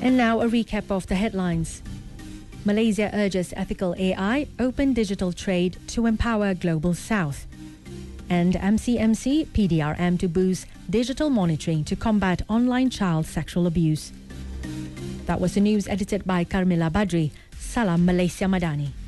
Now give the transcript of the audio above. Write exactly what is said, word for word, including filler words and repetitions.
And now a recap of the headlines. Malaysia urges ethical A I, open digital trade to empower Global South. And M C M C, P D R M to boost digital monitoring to combat online child sexual abuse. That was the news edited by Carmila Badri. Salam Malaysia Madani.